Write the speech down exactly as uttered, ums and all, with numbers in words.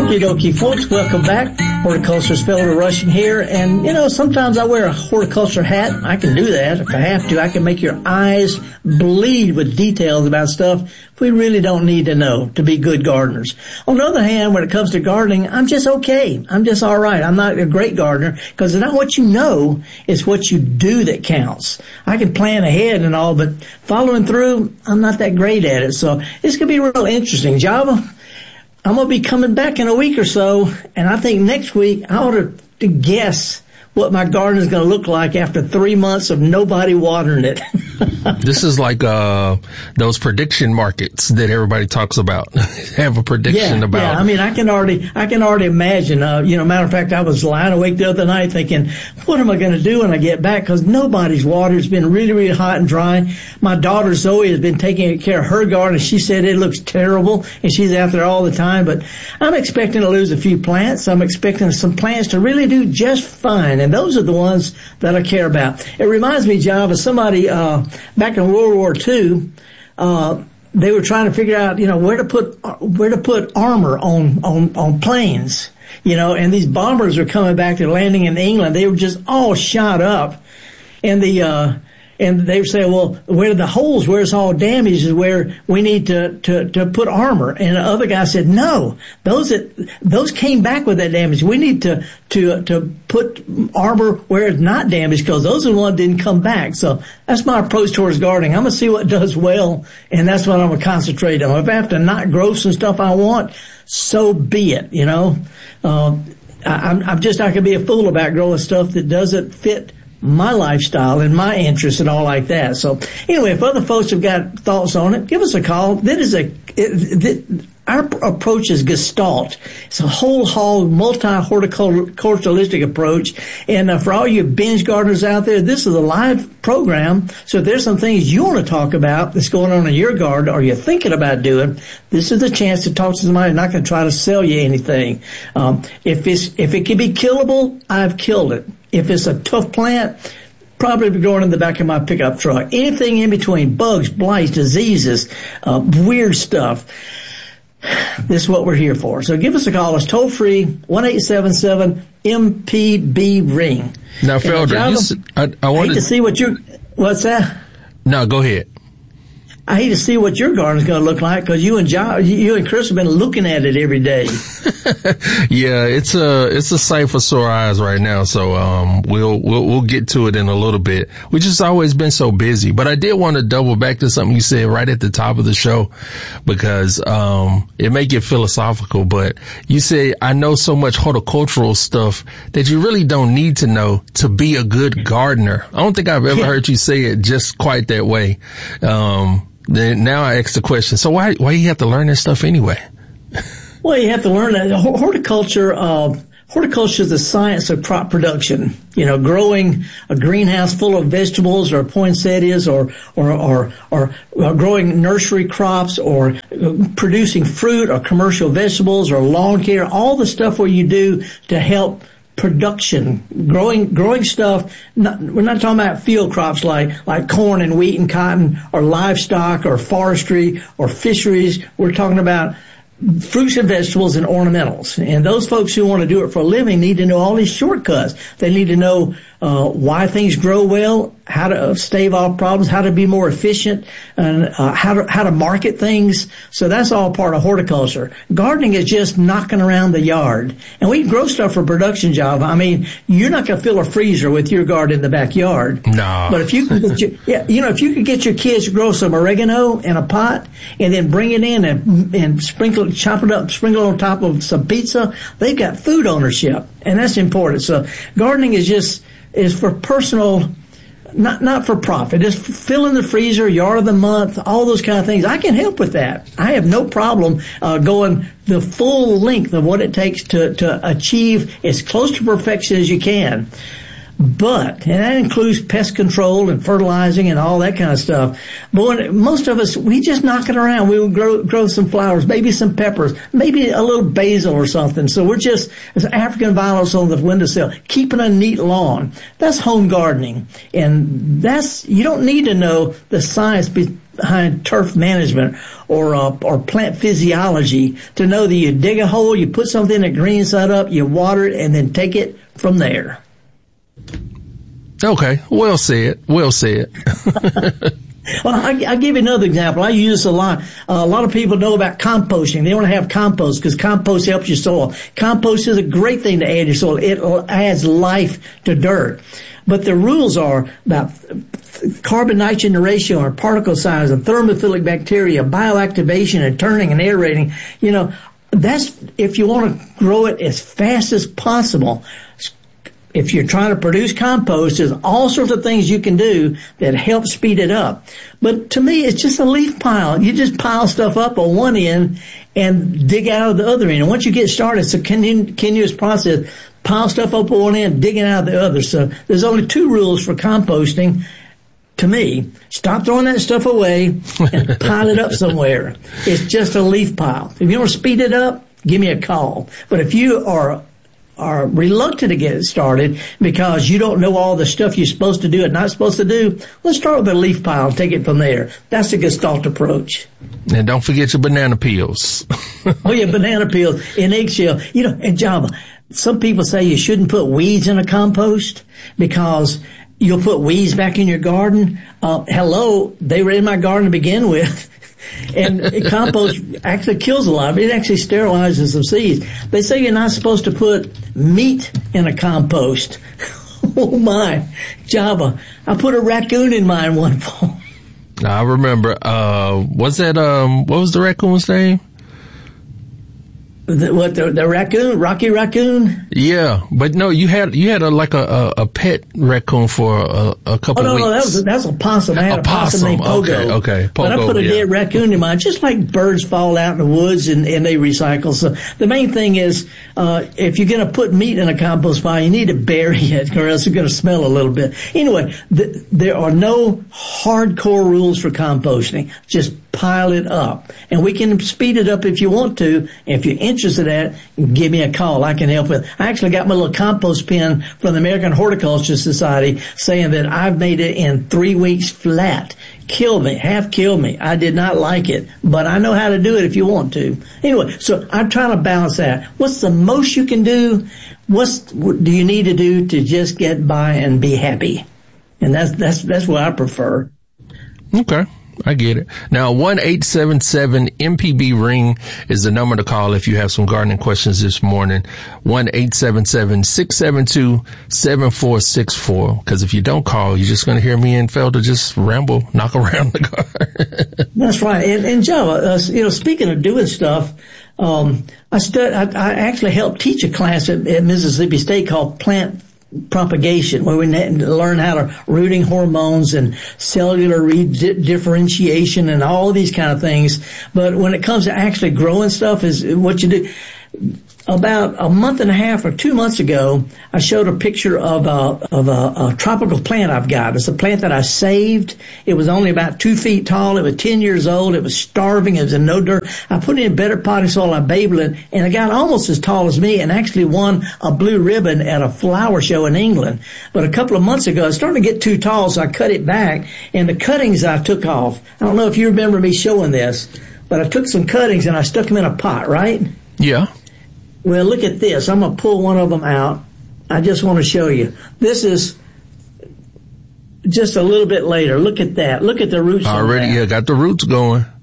Okie dokie, folks, welcome back. Horticulturist Felder Rushing here, and you know, sometimes I wear a horticulture hat. I can do that if I have to. I can make your eyes bleed with details about stuff we really don't need to know to be good gardeners. On the other hand, when it comes to gardening, I'm just okay. I'm just all right. I'm not a great gardener because it's not what you know, it's what you do that counts. I can plan ahead and all, but following through, I'm not that great at it. So this could be real interesting. Java, I'm going to be coming back in a week or so, and I think next week I ought to, to guess what my garden is going to look like after three months of nobody watering it. This is like uh those prediction markets that everybody talks about. Have a prediction yeah, about. Yeah, I mean, I can already, I can already imagine. Uh, you know, matter of fact, I was lying awake the other night thinking, what am I going to do when I get back? Because nobody's water. It's been really, really hot and dry. My daughter Zoe has been taking care of her garden. She said it looks terrible, and she's out there all the time. But I'm expecting to lose a few plants. I'm expecting some plants to really do just fine, and those are the ones that I care about. It reminds me, John, of somebody uh back in World War Two. Uh, they were trying to figure out, you know, where to put where to put armor on on on planes. You know, and these bombers were coming back. They're landing in England. They were just all shot up, and the uh, and they were saying, well, where the holes, where it's all damaged, is where we need to to to put armor. And the other guy said, no, those that those came back with that damage. We need to to to put armor where it's not damaged, because those are the ones that didn't come back. So that's my approach towards gardening. I'm gonna see what does well, and that's what I'm gonna concentrate on. If I have to not grow some stuff I want, so be it. You know, uh, I, I'm I'm just not gonna be a fool about growing stuff that doesn't fit my lifestyle and my interests and all like that. So anyway, if other folks have got thoughts on it, give us a call. That is a, it, it, our approach is Gestalt. It's a whole hog, multi-horticulturalistic approach. And uh, for all you binge gardeners out there, this is a live program. So if there's some things you want to talk about that's going on in your garden or you're thinking about doing, this is the chance to talk to somebody. I'm not going to try to sell you anything. Um, if it's, if it can be killable, I've killed it. If it's a tough plant, probably be going in the back of my pickup truck. Anything in between, bugs, blights, diseases, uh, weird stuff. This is what we're here for. So give us a call. It's toll free, one eight seven seven M P B ring. Now, Felder, you s- I, I wanted hate to see what you're, what's that? No, go ahead. I hate to see what your garden's going to look like, because you and John, you and Chris have been looking at it every day. Yeah, it's a it's a sight for sore eyes right now. So um, we'll we'll we'll get to it in a little bit. We've just always been so busy. But I did want to double back to something you said right at the top of the show, because um, it may get philosophical. But you say, I know so much horticultural stuff that you really don't need to know to be a good gardener. I don't think I've ever yeah. heard you say it just quite that way. Um, Then now I ask the question, so why why you have to learn this stuff anyway? Well, you have to learn that horticulture. Uh, horticulture is the science of crop production. You know, growing a greenhouse full of vegetables or poinsettias, or or or, or uh, growing nursery crops, or uh, producing fruit or commercial vegetables or lawn care. All the stuff where you do to help production, growing, growing stuff. Not, we're not talking about field crops like, like corn and wheat and cotton, or livestock or forestry or fisheries. We're talking about fruits and vegetables and ornamentals. And those folks who want to do it for a living need to know all these shortcuts. They need to know uh, why things grow well, how to stave off problems, how to be more efficient, and uh, how to how to market things. So that's all part of horticulture. Gardening is just knocking around the yard, and we grow stuff for production, job. I mean, you're not going to fill a freezer with your garden in the backyard. No. But if you could get your, yeah, you know, if you could get your kids to grow some oregano in a pot and then bring it in and and sprinkle, chop it up, sprinkle it on top of some pizza, they've got food ownership, and that's important. So gardening is just is for personal. Not not for profit. Just fill in the freezer, yard of the month, all those kind of things. I can help with that. I have no problem uh, going the full length of what it takes to, to achieve as close to perfection as you can. But, and that includes pest control and fertilizing and all that kind of stuff. But when, most of us, we just knock it around. We will grow, grow some flowers, maybe some peppers, maybe a little basil or something. So we're just, as African violets on the windowsill, keeping a neat lawn. That's home gardening. And that's, you don't need to know the science be, behind turf management or uh, or plant physiology to know that you dig a hole, you put something in the green side up, you water it, and then take it from there. Okay, well said. Well said. Well, I, I'll give you another example. I use this a lot. Uh, a lot of people know about composting. They want to have compost because compost helps your soil. Compost is a great thing to add to your soil. It adds life to dirt. But the rules are about carbon-nitrogen ratio or particle size and thermophilic bacteria, bioactivation and turning and aerating. You know, that's if you want to grow it as fast as possible. If you're trying to produce compost, there's all sorts of things you can do that help speed it up. But to me, it's just a leaf pile. You just pile stuff up on one end and dig out of the other end. And once you get started, it's a continuous process. Pile stuff up on one end, digging out of the other. So there's only two rules for composting. To me, stop throwing that stuff away and pile it up somewhere. It's just a leaf pile. If you want to speed it up, give me a call. But if you are are reluctant to get it started because you don't know all the stuff you're supposed to do and not supposed to do, let's start with a leaf pile and take it from there. That's the Gestalt approach. And don't forget your banana peels. Oh, yeah, banana peels and eggshell. You know, and Java, some people say you shouldn't put weeds in a compost because you'll put weeds back in your garden. Uh, hello, they were in my garden to begin with. And compost actually kills a lot of it. It actually sterilizes some seeds. They say you're not supposed to put meat in a compost. Oh, my. Java. I put a raccoon in mine one fall. I remember. Uh, was that, um, what was the raccoon's name? The, what, the, the raccoon? Rocky Raccoon? Yeah, but no, you had you had a, like a, a, a pet raccoon for a, a couple oh, no, weeks. No, that was, that was a possum. I had a, a possum, possum named Pogo. Okay, okay. Pogo, but I put a yeah. dead raccoon in mine, just like birds fall out in the woods and, and they recycle. So the main thing is, uh, if you're going to put meat in a compost pile, you need to bury it or else it's going to smell a little bit. Anyway, th- there are no hardcore rules for composting. Just pile it up. And we can speed it up if you want to. If you're interested in it, give me a call. I can help with. I actually got my little compost pin from the American Horticulture Society saying that I've made it in three weeks flat. Killed me, half killed me. I did not like it, but I know how to do it if you want to. Anyway, so I'm trying to balance that. What's the most you can do? What's, what do you need to do to just get by and be happy? And that's, that's, that's what I prefer. Okay. I get it. Now, one eight seven seven M P B ring is the number to call if you have some gardening questions this morning. one eight seven seven six seven two seven four six four. Because if you don't call, you're just going to hear me and Felder just ramble, knock around the garden. That's right. And, and Joe, uh, you know, speaking of doing stuff, um, I, stud- I, I actually helped teach a class at, at Mississippi State called Plant Propagation, where we learn how to rooting hormones and cellular redifferentiation and all these kind of things. But when it comes to actually growing stuff, is what you do. About a month and a half or two months ago, I showed a picture of a, of a, a tropical plant I've got. It's a plant that I saved. It was only about two feet tall. It was ten years old. It was starving. It was in no dirt. I put it in better potting soil. I babbled it, and it got almost as tall as me and actually won a blue ribbon at a flower show in England. But a couple of months ago, it started to get too tall, so I cut it back, and the cuttings I took off. I don't know if you remember me showing this, but I took some cuttings and I stuck them in a pot, right? Yeah. Well, look at this. I'm going to pull one of them out. I just want to show you. This is just a little bit later. Look at that. Look at the roots. Already, yeah, got the roots going.